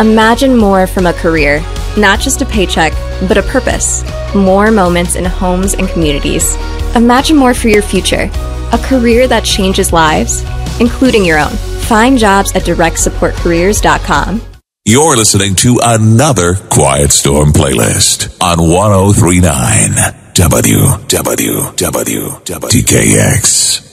Imagine more from a career, not just a paycheck, but a purpose. More moments in homes and communities. Imagine more for your future. A career that changes lives, including your own. Find jobs at directsupportcareers.com. You're listening to another Quiet Storm playlist on 103.9 WWWTKX.